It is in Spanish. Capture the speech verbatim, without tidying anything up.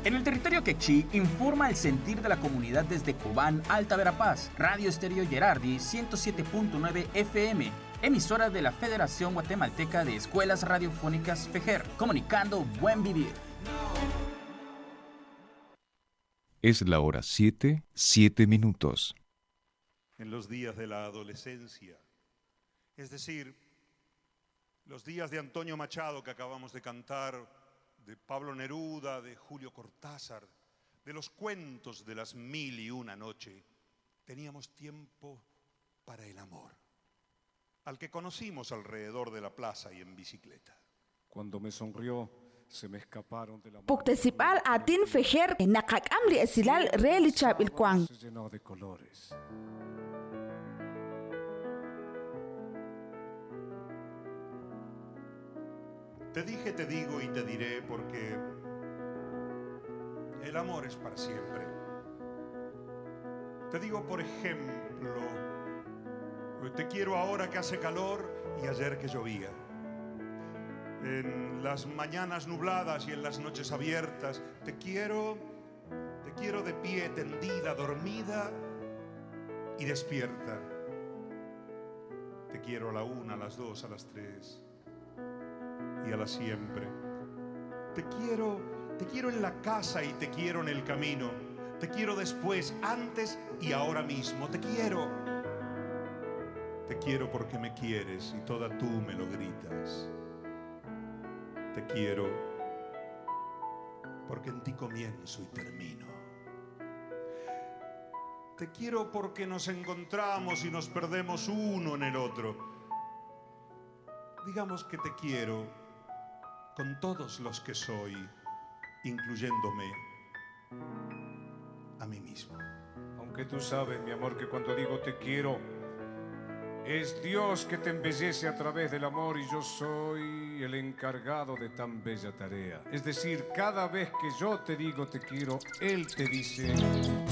En el territorio quechí informa el sentir de la comunidad desde Cobán, Alta Verapaz, Radio Estéreo Gerardi ciento siete punto nueve F M, emisora de la Federación Guatemalteca de Escuelas Radiofónicas FEGER, comunicando buen vivir. Es la hora siete, siete minutos. En los días de la adolescencia, es decir, los días de Antonio Machado que acabamos de cantar, de Pablo Neruda, de Julio Cortázar, de los cuentos de las mil y una noche, teníamos tiempo para el amor, al que conocimos alrededor de la plaza y en bicicleta. Cuando me sonrió, se me escaparon de la mano. Puktesipal atin fejer nakak amri esilal relichab ilkwang. Se llenó de colores. Te dije, te digo y te diré porque el amor es para siempre. Te digo, por ejemplo, te quiero ahora que hace calor y ayer que llovía. En las mañanas nubladas y en las noches abiertas, te quiero, te quiero de pie, tendida, dormida y despierta. Te quiero a la una, a las dos, a las tres y a la siempre. Te quiero, te quiero en la casa y te quiero en el camino. Te quiero después, antes y ahora mismo. Te quiero. Te quiero porque me quieres y toda tú me lo gritas. Te quiero porque en ti comienzo y termino. Te quiero porque nos encontramos y nos perdemos uno en el otro. Digamos que te quiero con todos los que soy, incluyéndome a mí mismo. Aunque tú sabes, mi amor, que cuando digo te quiero, es Dios que te embellece a través del amor y yo soy el encargado de tan bella tarea. Es decir, cada vez que yo te digo te quiero, Él te dice...